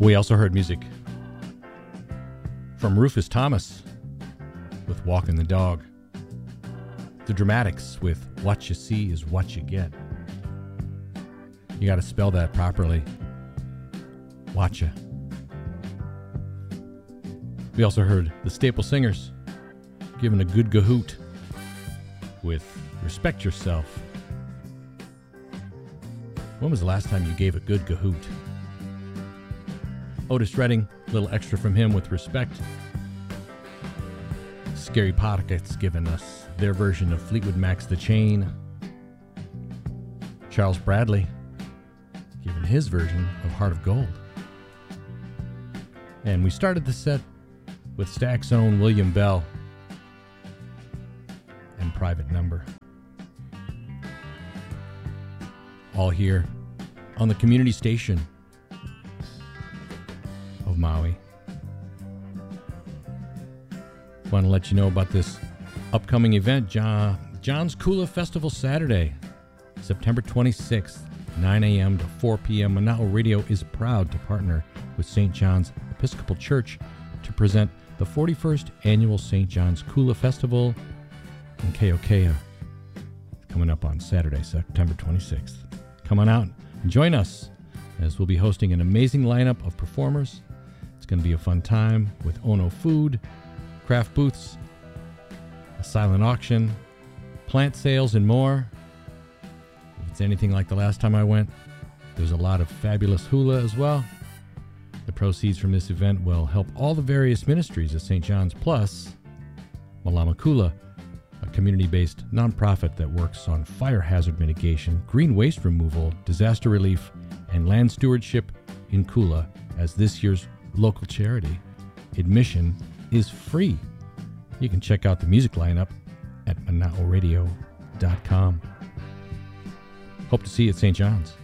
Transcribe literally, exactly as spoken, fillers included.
We also heard music from Rufus Thomas with Walking the Dog. The Dramatics with What You See Is What You Get. You got to spell that properly. Watcha. We also heard the Staple Singers giving a good gahoot with Respect Yourself. When was the last time you gave a good gahoot? Otis Redding, a little extra from him with Respect. Scary Pockets giving us their version of Fleetwood Mac's The Chain. Charles Bradley giving his version of Heart of Gold. And we started the set with Stack's own William Bell and Private Number. All here on the community station of Maui. Want to let you know about this upcoming event, John, John's Kula Festival Saturday, September twenty-sixth, nine a.m. to four p.m. Mana'o Radio is proud to partner with Saint John's Episcopal Church to present the forty-first annual Saint John's Kula Festival in Keokea, coming up on Saturday, September twenty-sixth. Come on out and join us, as we'll be hosting an amazing lineup of performers. It's going to be a fun time with Ono Food, craft booths, a silent auction, plant sales, and more. If it's anything like the last time I went, there's a lot of fabulous hula as well. The proceeds from this event will help all the various ministries at Saint John's, plus Malama Kula, a community-based nonprofit that works on fire hazard mitigation, green waste removal, disaster relief, and land stewardship in Kula as this year's local charity. Admission is free. You can check out the music lineup at mana'o radio dot com. Hope to see you at Saint John's.